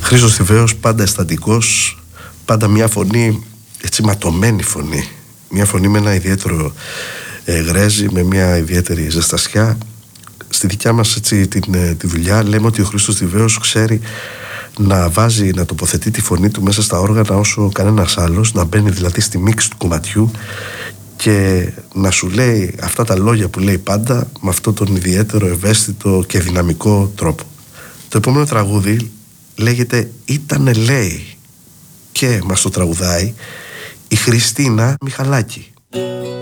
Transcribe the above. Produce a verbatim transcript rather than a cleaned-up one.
Χρήστος Θηβαίος, πάντα αισθαντικός, πάντα μια φωνή, έτσι ματωμένη φωνή. Μια φωνή με ένα ιδιαίτερο ε, γρέζι, με μια ιδιαίτερη ζεστασιά. Στη δικιά μας έτσι, την, τη δουλειά λέμε ότι ο Χρήστος Θηβαίος ξέρει να βάζει, να τοποθετεί τη φωνή του μέσα στα όργανα όσο κανένας άλλος, να μπαίνει δηλαδή στη μίξη του κομματιού και να σου λέει αυτά τα λόγια που λέει πάντα με αυτόν τον ιδιαίτερο, ευαίσθητο και δυναμικό τρόπο. Το επόμενο τραγούδι λέγεται «Ήτανε λέει» και μας το τραγουδάει η Χριστίνα Μιχαλάκη.